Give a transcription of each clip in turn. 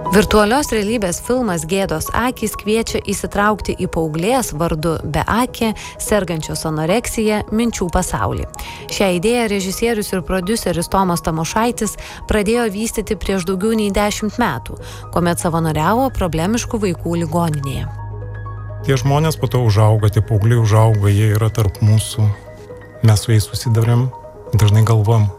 Virtualios realybės filmas Gėdos akys kviečia įsitraukti į paauglės vardu Beakė, sergančios anoreksija, minčių pasaulį. Šią idėją režisierius ir prodiuseris Tomas Tamošaitis pradėjo vystyti prieš daugiau nei 10 metų, kuomet savanoriavo problemiškų vaikų ligoninėje. Tie žmonės po to užauga, tie paaugliai užauga, jie yra tarp mūsų. Mes su jais susidarėm, dažnai galvom,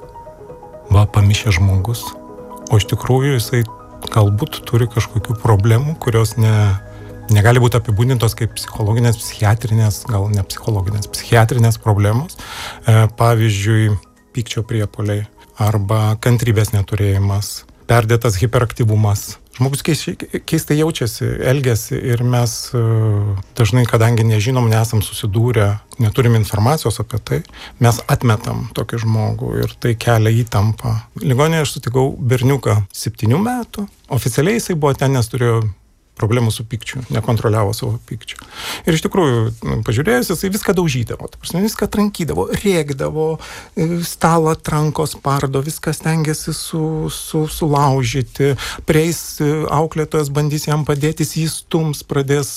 pamišė žmogus, o iš tikrųjų jisai galbūt turi kažkokių problemų, kurios negali būti apibūdintos kaip psichologinės, psichiatrinės, gal ne psichologinės, psichiatrinės problemos. Pavyzdžiui, pykčio priepuoliai arba kantrybės neturėjimas, perdėtas hiperaktyvumas. Žmogus keistai jaučiasi, elgiasi ir mes dažnai, kadangi nežinom, nesam susidūrę, neturim informacijos apie tai, mes atmetam tokį žmogų ir tai kelia įtampą. Ligoninėje aš sutikau berniuką 7 metų, oficialiai jisai buvo ten, nes turėjo problemų su pykčiu, nekontroliavo savo pykčių. Ir iš tikrųjų, pažiūrėjus, jisai viską daužydavo, viską trankydavo, rėkdavo, stalą tranko spardo, viską stengiasi sulaužyti, prieis auklėtojas, bandys jam padėti, jis stums, pradės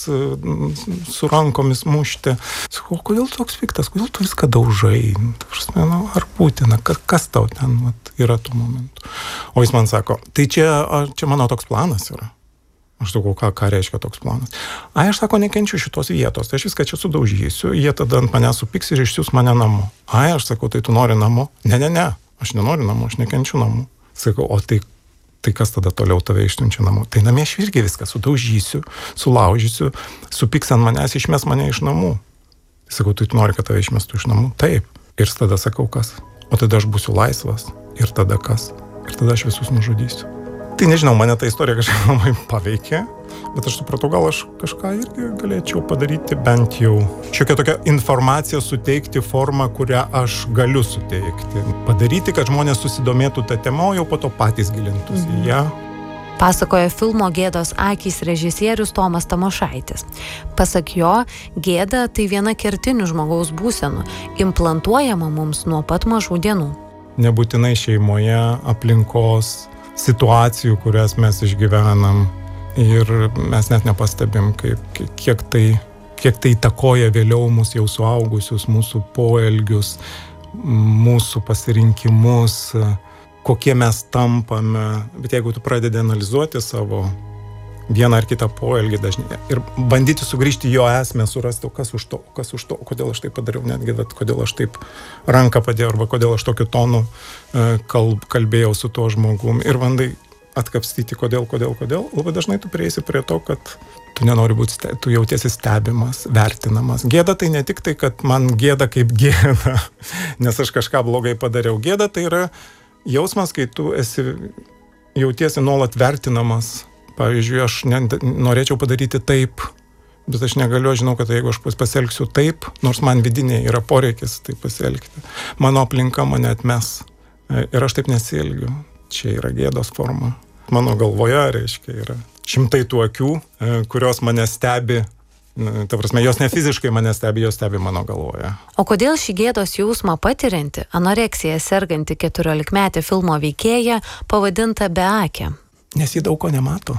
su rankomis mušti. Sakau, kodėl toks piktas, kodėl tu viską daužai? Ar būtina, kas tau ten yra tų momentų? O jis man sako, tai čia mano toks planas yra. Aš sakau, ką reiškia toks planas? Aš sako, nekenčiu šitos vietos, tai aš viską čia sudaužysiu, jie tada ant mane supyks ir išsiųs mane namo. Aš sakau, tai tu nori namo? Ne, aš nenoriu namo, aš nekenčiu namų. Sakau, o tai kas tada toliau tave išsiunčia namo? Tai namie aš irgi viską sudaužysiu, sulaužysiu, supyks ant manęs, išmes mane iš namų. Sakau, tai tu nori, kad tave išmestų iš namų? Taip. Ir tada sakau, kas? O tada aš būsiu laisvas. Ir tada kas? Ir tada aš visus nužudysiu. Tai nežinau, mane ta istorija kažkaip labai paveikė, bet aš supratau, gal aš kažką irgi galėčiau padaryti, bent jau šiokią tokią informaciją suteikti formą, kurią aš galiu suteikti. Padaryti, kad žmonės susidomėtų tą temą, o jau po to patys gilintųsi į ją. Pasakoja filmo Gėdos akys režisierius Tomas Tamošaitis. Pasak jo, gėda tai viena kertinių žmogaus būsenų, implantuojama mums nuo pat mažų dienų. Nebūtinai šeimoje, aplinkos, situacijų, kurias mes išgyvenam ir mes net nepastebim, kiek tai įtakoja vėliau mūsų jau suaugusius, mūsų poelgius, mūsų pasirinkimus, kokie mes tampame. Bet jeigu tu pradedi analizuoti savo vieną ar kitą poelgį dažnai ir bandyti sugrįžti jo esmę, surasti, kas už to, kodėl aš taip padariau, netgi, kodėl aš taip ranką padėjau, arba kodėl aš tokiu tonu kalbėjau su tuo žmogum ir bandai atkapstyti, kodėl. Labai dažnai tu prieisi prie to, kad tu nenori būti, tu jautiesi stebimas, vertinamas. Gėda tai ne tik tai, kad man gėda kaip gėda, nes aš kažką blogai padariau. Gėda tai yra jausmas, kai tu jautiesi nuolat vertinamas. Pavyzdžiui, aš norėčiau padaryti taip, bet aš negaliu, aš žinau, kad jeigu aš pasielgsiu taip, nors man vidiniai yra poreikis taip pasielgti, mano aplinka mane atmes ir aš taip nesielgiu. Čia yra gėdos forma. Mano galvoje, reiškia, yra šimtai tų akių, kurios mane stebi. Ta prasme, jos ne fiziškai mane stebi, jos stebi mano galvoje. O kodėl šį gėdos jausmą patirianti, anoreksija serganti 14-metė filmo veikėja pavadinta Beakė? Nes jį daug ko nemato.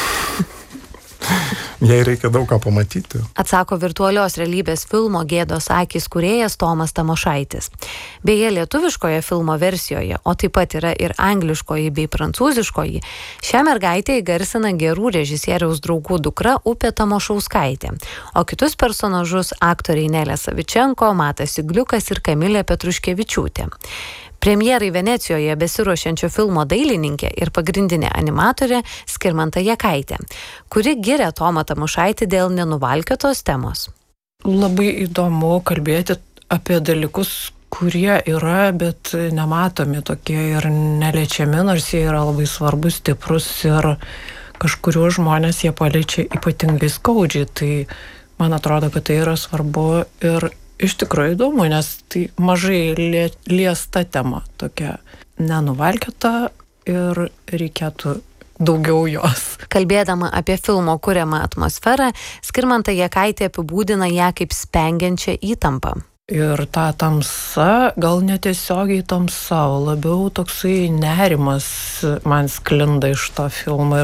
Jai reikia daug ką pamatyti. Atsako virtualios realybės filmo Gėdos akys kūrėjas Tomas Tamošaitis. Beje, lietuviškoje filmo versijoje, o taip pat yra ir angliškoji bei prancūziškoji, šią mergaitę įgarsina gerų režisieriaus draugų dukra Upė Tamošauskaitė, o kitus personažus aktoriai Nelė Savičenko, Matas Igliukas ir Kamilė Petruškevičiūtė. Premjerai Venecijoje besiruošiančio filmo dailininkė ir pagrindinė animatorė Skirmanta Jakaitė, kuri giria Tomą Tamošaitį dėl nenuvalkiotos temos. Labai įdomu kalbėti apie dalykus, kurie yra, bet nematomi tokie ir neliečiami, nors jie yra labai svarbus, stiprus ir kažkuriuos žmonės jie paliečia ypatingai skaudžiai. Tai man atrodo, kad tai yra svarbu ir iš tikrųjų įdomu, nes tai mažai liesta tema, tokia nenuvalkiota ir reikėtų daugiau jos. Kalbėdama apie filmo kuriamą atmosferą, Skirmanta Jakaitė apibūdina ją kaip spengiančią įtampą. Ir ta tamsa, gal netiesiogiai tamsa, o labiau toksai nerimas man sklinda iš to filmo.